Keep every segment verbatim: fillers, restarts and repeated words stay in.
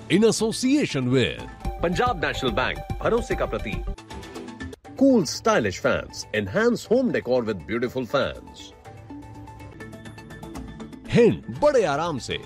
in association with Punjab National Bank, Bharose ka Pratik. Cool stylish fans enhance home decor with beautiful fans. Hind बड़े आराम से.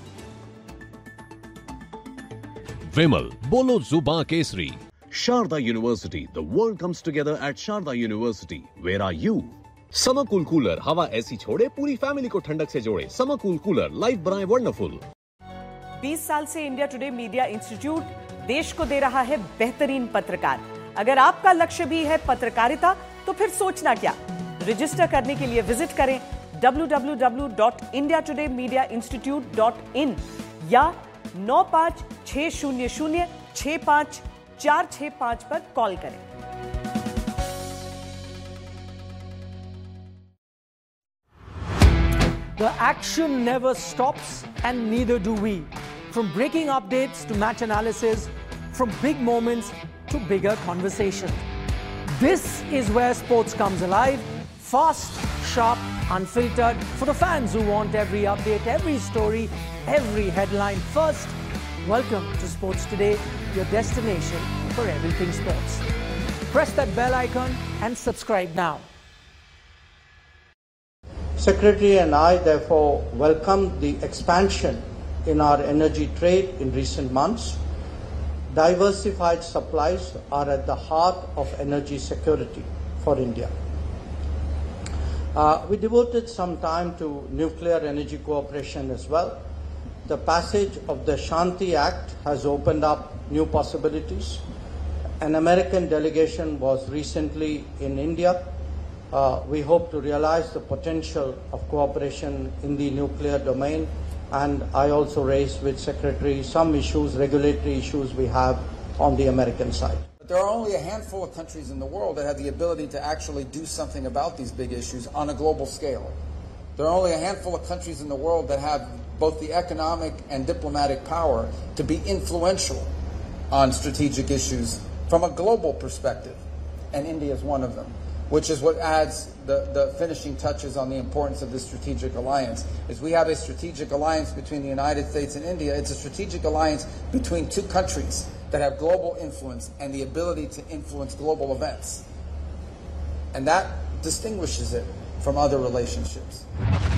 Vimal बोलो जुबां Kesari. Sharda University, the world comes together at Sharda University. Where are you? Summer Cool Cooler, हवा ऐसी छोड़े पूरी family को ठंडक से जोड़े. Summer Cool Cooler, लाइफ बनाए वंडरफुल. बीस साल से इंडिया टुडे मीडिया इंस्टीट्यूट देश को दे रहा है बेहतरीन पत्रकार. अगर आपका लक्ष्य भी है पत्रकारिता तो फिर सोचना क्या. रजिस्टर करने के लिए विजिट करें W W W dot India today media institute dot in या नौ पांच छह शून्य शून्य छह पांच चार छह पांच पर कॉल करें. The action never stops, and neither do we. From breaking updates to match analysis, from big moments to bigger conversation. This is where sports comes alive. Fast, sharp, unfiltered. For the fans who want every update, every story, every headline first. Welcome to Sports Today, your destination for everything sports. Press that bell icon and subscribe now. Secretary and I therefore welcome the expansion in our energy trade in recent months. Diversified supplies are at the heart of energy security for India. Uh, we devoted some time to nuclear energy cooperation as well. The passage of the Shanti Act has opened up new possibilities. An American delegation was recently in India. Uh, we hope to realize the potential of cooperation in the nuclear domain, and I also raised with Secretary some issues, regulatory issues we have on the American side. There are only a handful of countries in the world that have the ability to actually do something about these big issues on a global scale. There are only a handful of countries in the world that have both the economic and diplomatic power to be influential on strategic issues from a global perspective, and India is one of them. Which is what adds the, the finishing touches on the importance of this strategic alliance. Is we have a strategic alliance between the United States and India. It's a strategic alliance between two countries that have global influence and the ability to influence global events. And that distinguishes it from other relationships.